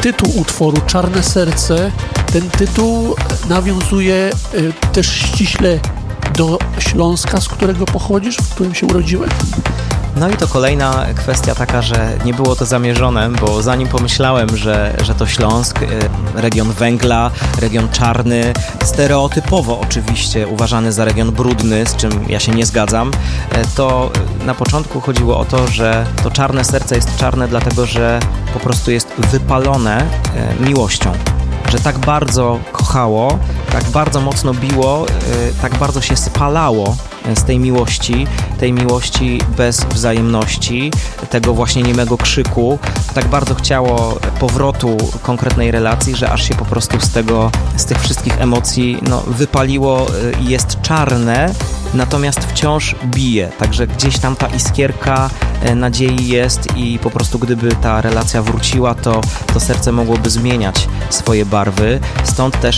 tytuł utworu Czarne Serce, ten tytuł nawiązuje też ściśle do Śląska, z którego pochodzisz, w którym się urodziłeś? No i to kolejna kwestia taka, że nie było to zamierzone, bo zanim pomyślałem, że to Śląsk, region węgla, region czarny, stereotypowo oczywiście uważany za region brudny, z czym ja się nie zgadzam, to na początku chodziło o to, że to Czarne Serce jest czarne dlatego, że po prostu jest wypalone miłością. Że tak bardzo kochało, tak bardzo mocno biło, tak bardzo się spalało z tej miłości bez wzajemności, tego właśnie niemego krzyku, tak bardzo chciało powrotu konkretnej relacji, że aż się po prostu z tych wszystkich emocji wypaliło i jest czarne, natomiast wciąż bije, także gdzieś tam ta iskierka nadziei jest i po prostu gdyby ta relacja wróciła, to serce mogłoby zmieniać swoje barwy, stąd też